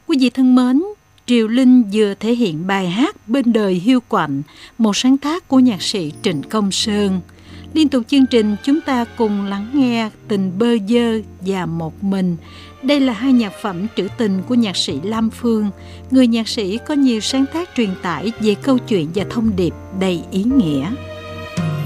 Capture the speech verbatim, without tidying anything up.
Quý vị thân mến, Triều Linh vừa thể hiện bài hát Bên đời hiu quạnh, một sáng tác của nhạc sĩ Trịnh Công Sơn. Liên tục chương trình, chúng ta cùng lắng nghe Tình Bơ Vơ và Một Mình. Đây là hai nhạc phẩm trữ tình của nhạc sĩ Lam Phương, người nhạc sĩ có nhiều sáng tác truyền tải về câu chuyện và thông điệp đầy ý nghĩa.